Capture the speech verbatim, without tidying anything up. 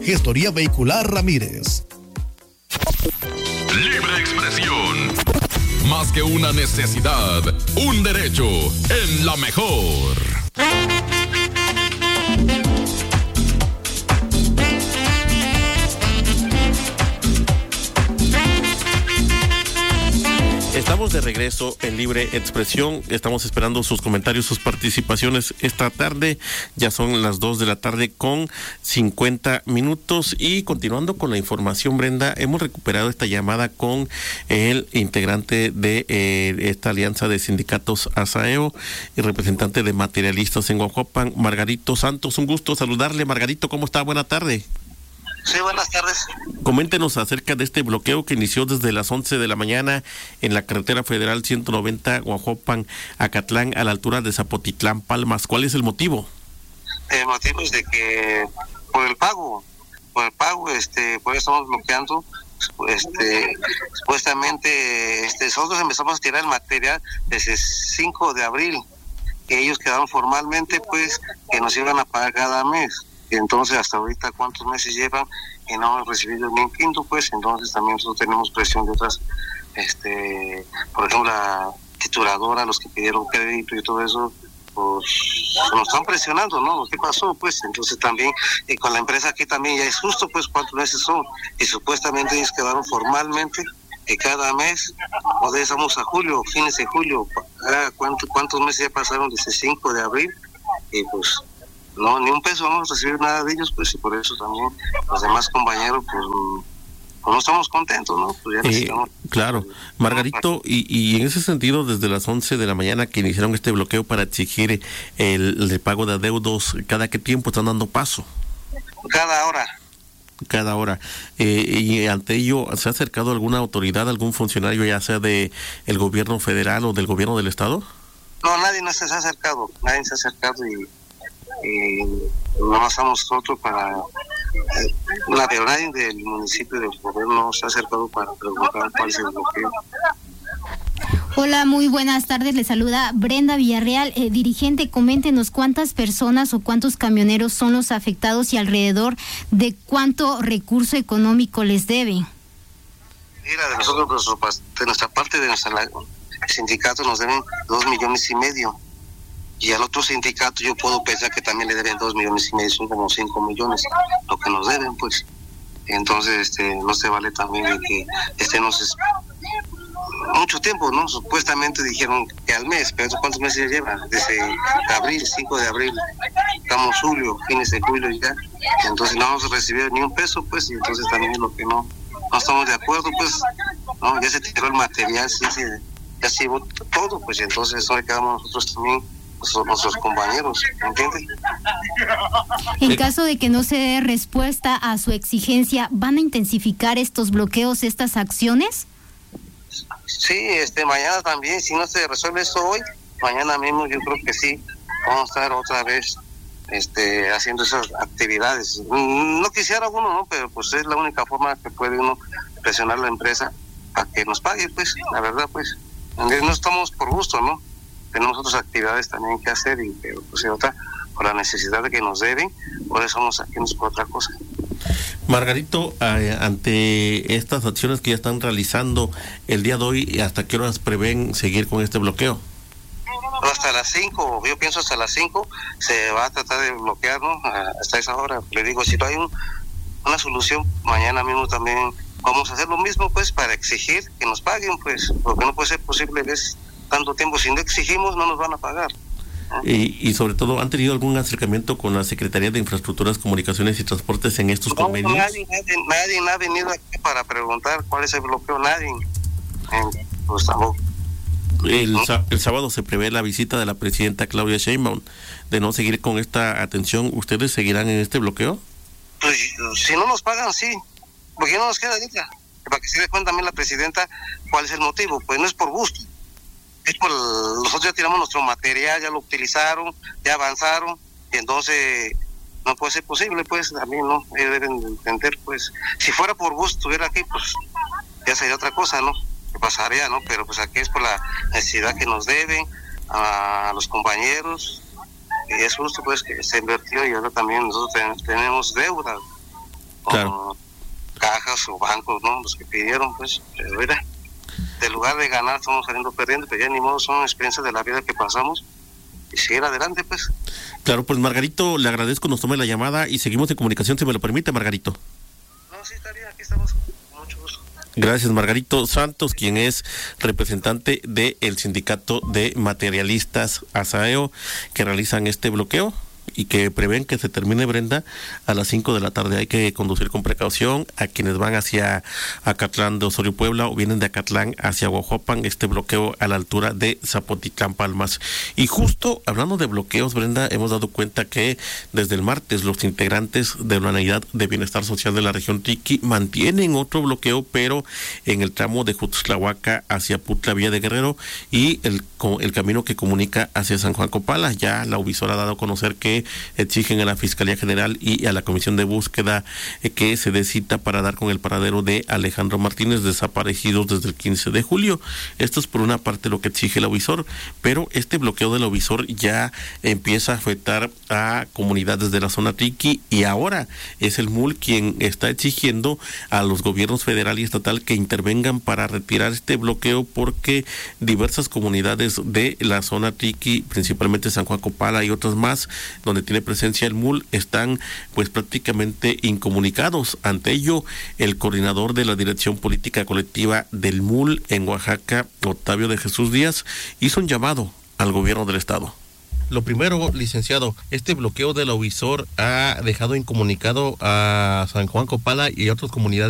Gestoría Vehicular Ramírez. Libre expresión. Más que una necesidad, un derecho en la mejor. Estamos de regreso en Libre Expresión. Estamos esperando sus comentarios, sus participaciones esta tarde. Ya son las dos de la tarde con cincuenta minutos. Y continuando con la información, Brenda, hemos recuperado esta llamada con el integrante de eh, esta alianza de sindicatos ASAEO y representante de materialistas en Guajuapan, Margarito Santos. Un gusto saludarle, Margarito. ¿Cómo está? Buena tarde. Sí, buenas tardes. Coméntenos acerca de este bloqueo que inició desde las once de la mañana en la carretera federal ciento noventa Guajuapan-Acatlán a la altura de Zapotitlán, Palmas. ¿Cuál es el motivo? El motivo es de que por el pago, por el pago, este, por eso estamos bloqueando. Este, supuestamente, este, nosotros empezamos a tirar el material desde cinco de abril, que ellos quedaron formalmente, pues, que nos iban a pagar cada mes. Entonces, hasta ahorita, ¿cuántos meses llevan? Y no hemos recibido ni un quinto, pues. Entonces, también nosotros tenemos presión de otras, este, por ejemplo, la tituladora, los que pidieron crédito y todo eso, pues nos están presionando, ¿no? ¿Qué pasó? Pues, entonces también, y con la empresa aquí también ya es justo, pues, ¿cuántos meses son? Y supuestamente ellos quedaron formalmente que cada mes, o de estamos a julio, fines de julio, ¿cuántos, cuántos meses ya pasaron desde cinco de abril? Y pues... no, ni un peso, no hemos recibido nada de ellos, pues, y por eso también los demás compañeros, pues, pues no estamos contentos, ¿no? Pues ya necesitamos... Eh, claro, Margarito, y, y en ese sentido, desde las once de la mañana que iniciaron este bloqueo para exigir el, el pago de adeudos, ¿cada qué tiempo están dando paso? Cada hora. Cada hora. Eh, y ante ello, ¿se ha acercado alguna autoridad, algún funcionario, ya sea de el gobierno federal o del gobierno del estado? No, nadie nos ha acercado, nadie se ha acercado y... y nada más estamos nosotros para eh, la de nadie del municipio del gobierno se ha acercado para preguntar cuál es el bloqueo. Hola, muy buenas tardes, le saluda Brenda Villarreal, eh, dirigente. Coméntenos cuántas personas o cuántos camioneros son los afectados y alrededor de cuánto recurso económico les deben. Mira, de nosotros, de nuestra parte, de nuestro sindicato nos deben dos millones y medio. Y al otro sindicato yo puedo pensar que también le deben dos millones y medio, son como cinco millones lo que nos deben, pues. Entonces, este, no se vale también de que estemos es, mucho tiempo, ¿no? Supuestamente dijeron que al mes, pero ¿cuántos meses ya lleva? Desde abril, cinco de abril, estamos julio, fines de julio ya. Entonces no hemos recibido ni un peso, pues, y entonces también lo que no, no estamos de acuerdo, pues, no, ya se tiró el material, sí, sí, ya se llevó todo, pues, entonces eso le quedamos nosotros también. Nuestros compañeros, ¿entiendes? En caso de que no se dé respuesta a su exigencia, ¿van a intensificar estos bloqueos, estas acciones? Sí, este, mañana también, si no se resuelve esto hoy, mañana mismo yo creo que sí, vamos a estar otra vez este, haciendo esas actividades. No quisiera uno, ¿no? Pero pues es la única forma que puede uno presionar a la empresa a que nos pague, pues, la verdad, pues. No estamos por gusto, ¿no? Tenemos otras actividades también que hacer y pero pues otra por la necesidad de que nos deben, por eso somos aquí no es por otra cosa. Margarito, eh, ante estas acciones que ya están realizando el día de hoy, ¿hasta qué horas prevén seguir con este bloqueo? Hasta las cinco, yo pienso hasta las cinco se va a tratar de bloquear, ¿no? Hasta esa hora. Le digo, si no hay un, una solución, mañana mismo también vamos a hacer lo mismo, pues, para exigir que nos paguen, pues, porque no puede ser posible es tanto tiempo, si no exigimos no nos van a pagar. Y, y sobre todo, ¿han tenido algún acercamiento con la Secretaría de Infraestructuras, Comunicaciones y Transportes en estos no, convenios? Nadie, nadie, nadie ha venido aquí para preguntar cuál es el bloqueo, nadie. Eh, pues tampoco. El, ¿no? el sábado se prevé la visita de la presidenta Claudia Sheinbaum. De no seguir con esta atención, ¿ustedes seguirán en este bloqueo? Pues si no nos pagan, sí. Porque no nos queda dicha. Para que se dé cuenta también la presidenta cuál es el motivo. Pues no es por gusto. Es por nosotros ya tiramos nuestro material, ya lo utilizaron, ya avanzaron, y entonces no puede ser posible, pues también, ¿no? Ellos deben entender, pues, si fuera por gusto estuviera aquí, pues ya sería otra cosa, ¿no? Que pasaría, ¿no? Pero pues aquí es por la necesidad que nos deben a los compañeros, y es justo, pues, que se invirtió y ahora también nosotros ten, tenemos deuda. Claro. Cajas o bancos, ¿no? Los que pidieron, pues, pero mira, en lugar de ganar estamos saliendo perdiendo, pero ya ni modo, son experiencias de la vida que pasamos y seguir adelante, pues. Claro, pues Margarito, le agradezco, nos tome la llamada y seguimos en comunicación, si me lo permite, Margarito. No, sí, está bien, aquí estamos, con mucho gusto. Gracias, Margarito Santos, quien es representante del Sindicato de Materialistas Aseo, que realizan este bloqueo y que prevén que se termine, Brenda, a las cinco de la tarde. Hay que conducir con precaución a quienes van hacia Acatlán de Osorio, Puebla, o vienen de Acatlán hacia Guajuapan, este bloqueo a la altura de Zapotitlán, Palmas. Y justo hablando de bloqueos, Brenda, hemos dado cuenta que desde el martes los integrantes de la Unidad de Bienestar Social de la región Triqui mantienen otro bloqueo, pero en el tramo de Jutztlahuaca hacia Putla, Villa de Guerrero, y el, el camino que comunica hacia San Juan Copala. Ya la Uvisora ha dado a conocer que exigen a la Fiscalía General y a la Comisión de Búsqueda eh, que se dé cita para dar con el paradero de Alejandro Martínez, desaparecidos desde el quince de julio. Esto es por una parte lo que exige el Uvisor, pero este bloqueo del Uvisor ya empieza a afectar a comunidades de la zona Triqui, y ahora es el M U L quien está exigiendo a los gobiernos federal y estatal que intervengan para retirar este bloqueo, porque diversas comunidades de la zona Triqui, principalmente San Juan Copala y otras más, donde tiene presencia el M U L, están pues prácticamente incomunicados. Ante ello, el coordinador de la Dirección Política Colectiva del M U L en Oaxaca, Octavio de Jesús Díaz, hizo un llamado al gobierno del estado. Lo primero, licenciado, este bloqueo de la Uvisor ha dejado incomunicado a San Juan Copala y otras comunidades